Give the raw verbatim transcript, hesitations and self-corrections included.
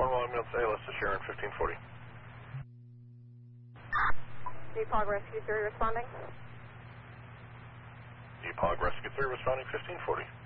Cornwall Ambulance A L S to Sharon fifteen forty. D P O G Rescue three responding. D P O G Rescue three responding fifteen forty.